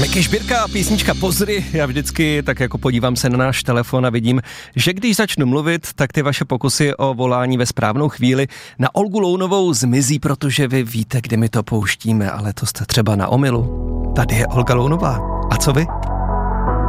Miky Šbírka, písnička Pozry. Já vždycky tak jako podívám se na náš telefon a vidím, že když začnu mluvit, tak ty vaše pokusy o volání ve správnou chvíli na Olgu Lounovou zmizí, protože vy víte, kde my to pouštíme, ale to jste třeba na omylu. Tady je Olga Lounová. A co vy?